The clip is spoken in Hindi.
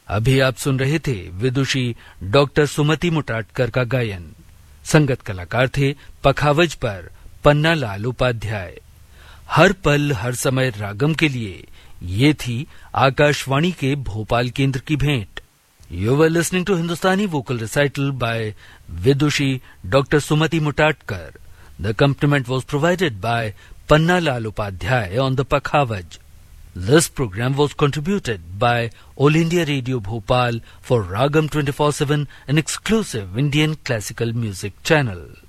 अभी आप सुन रहे थे विदुषी डॉक्टर सुमति मुटाटकर का गायन। संगत कलाकार थे पखावज पर पन्ना लाल उपाध्याय। हर पल हर समय रागम के लिए ये थी आकाशवाणी के भोपाल केंद्र की भेंट। You were listening to Hindustani vocal recital bye Vidushi doctor Sumati मुटाटकर। The accompaniment was provided by Panna Lal Upadhyay on the Pakhavaj. This program was contributed by All India Radio Bhopal for Ragam 24/7, an exclusive Indian classical music channel.